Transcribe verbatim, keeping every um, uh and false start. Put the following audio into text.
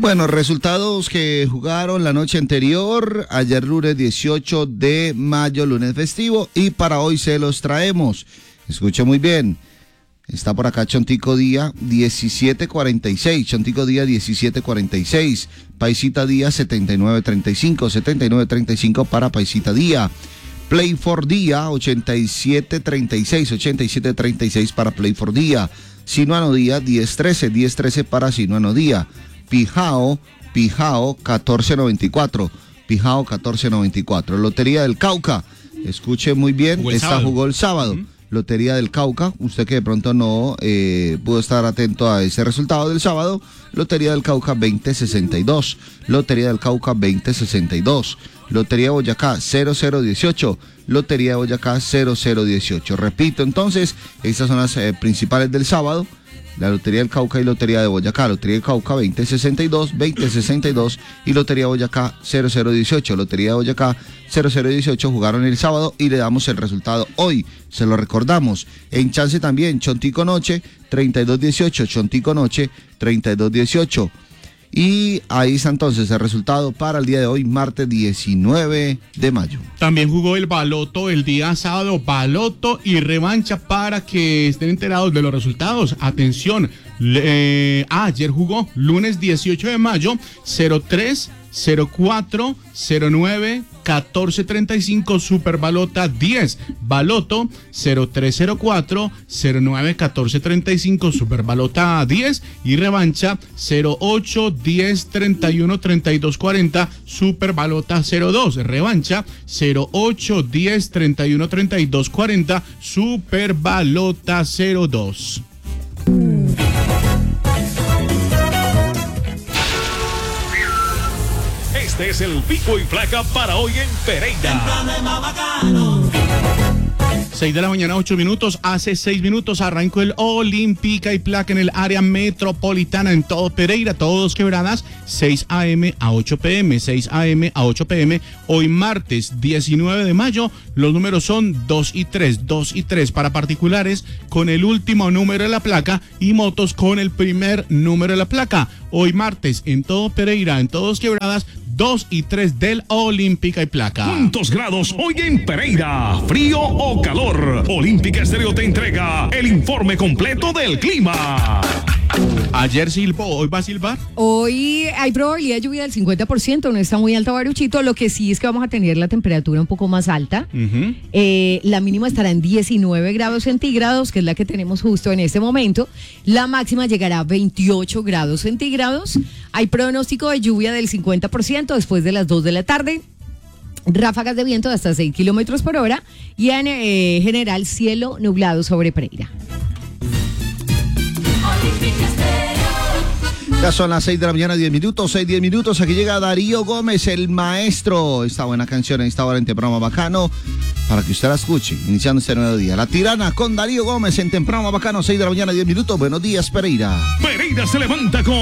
Bueno, resultados que jugaron la noche anterior, ayer lunes dieciocho de mayo, lunes festivo, y para hoy se los traemos. Escuche muy bien. Está por acá Chontico Día diecisiete cuarenta y seis, Chontico Día diecisiete cuarenta y seis, Paisita Día setenta y nueve treinta y cinco, setenta y nueve treinta y cinco para Paisita Día. Play for Día ochenta y siete treinta y seis, ochenta y siete treinta y seis para Play for Día. Sinuano Día diez trece, diez trece para Sinuano Día. Pijao, Pijao catorce noventa y cuatro, Pijao catorce noventa y cuatro. Lotería del Cauca, escuche muy bien, Jugó el esta sábado. jugó el sábado. Uh-huh. Lotería del Cauca, usted que de pronto no eh, pudo estar atento a ese resultado del sábado. Lotería del Cauca veinte sesenta y dos, Lotería del Cauca veinte sesenta y dos, Lotería de Boyacá cero cero dieciocho, Lotería de Boyacá cero cero dieciocho. Repito entonces, estas son las eh, principales del sábado. La Lotería del Cauca y Lotería de Boyacá. Lotería del Cauca veinte sesenta y dos, veinte sesenta y dos y Lotería de Boyacá cero cero dieciocho. Lotería de Boyacá cero cero dieciocho jugaron el sábado y le damos el resultado hoy. Se lo recordamos. En chance también, Chontico Noche treinta y dos dieciocho, Chontico Noche treinta y dos dieciocho. Y ahí está entonces el resultado para el día de hoy, martes diecinueve de mayo. También jugó el baloto el día sábado, baloto y revancha para que estén enterados de los resultados. Atención, eh, ah, ayer jugó lunes dieciocho de mayo, cero tres, cero cuatro, cero nueve, catorce treinta y cinco, Super Balota diez, Baloto cero tres cero cuatro, cero nueve, catorce treinta y cinco, Super Balota diez y revancha cero ocho, diez, treinta y uno, treinta y dos, cuarenta, Super Balota cero dos, revancha cero ocho, diez, treinta y uno, treinta y dos, cuarenta, Super Balota cero dos. Este es el pico y placa para hoy en Pereira. seis de la mañana, ocho minutos. Hace seis minutos arrancó el Olímpica y Placa en el área metropolitana en todo Pereira, todos Quebradas, seis a eme a ocho pe eme, seis a eme a ocho pe eme. Hoy martes diecinueve de mayo, los números son dos y tres, dos y tres para particulares con el último número de la placa y motos con el primer número de la placa. Hoy martes en todo Pereira, en todos Quebradas, dos y tres del Olímpica y Placa. ¿Cuántos grados hoy en Pereira? ¿Frío o calor? Olímpica Estéreo te entrega el informe completo del clima. Ayer silbó, ¿hoy va a silbar? Hoy hay probabilidad de lluvia del cincuenta por ciento, no está muy alta Baruchito, lo que sí es que vamos a tener la temperatura un poco más alta. Uh-huh. Eh, la mínima estará en diecinueve grados centígrados, que es la que tenemos justo en este momento. La máxima llegará a veintiocho grados centígrados. Hay pronóstico de lluvia del cincuenta por ciento después de las dos de la tarde. Ráfagas de viento de hasta seis kilómetros por hora y en eh, general cielo nublado sobre Pereira. Ya son las seis de la mañana, diez minutos, seis, diez minutos. Aquí llega Darío Gómez, el maestro. Esta buena canción en esta hora en Temprano Bacano, para que usted la escuche, iniciando este nuevo día. La Tirana con Darío Gómez en Temprano Bacano, seis de la mañana, diez minutos. Buenos días, Pereira. Pereira se levanta con